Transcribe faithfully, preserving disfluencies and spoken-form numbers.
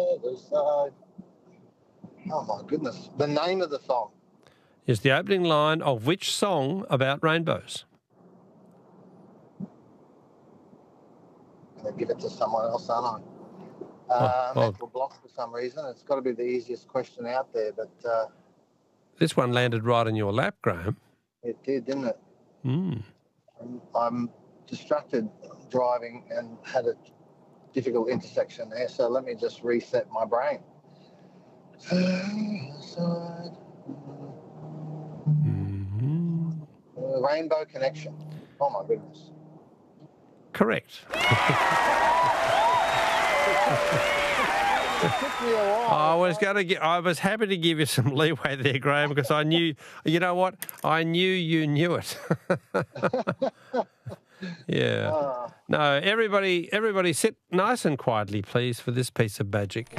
other side. Oh, my goodness. The name of the song. Is the opening line of which song about rainbows? I'm going to give it to someone else, aren't I? Uh, Oh, oh. mental block for some reason. It's got to be the easiest question out there, but uh, This one landed right in your lap, Graham. it did, didn't it? Mm. I'm, I'm distracted driving and had a difficult intersection there, so let me just reset my brain. Mm-hmm. Uh, Rainbow Connection. Oh, my goodness. Correct. It took me a while. I was going to get, I was happy to give you some leeway there, Graham, because I knew, you know what? I knew you knew it. Yeah. Uh, No, everybody, everybody sit nice and quietly, please, for this piece of magic.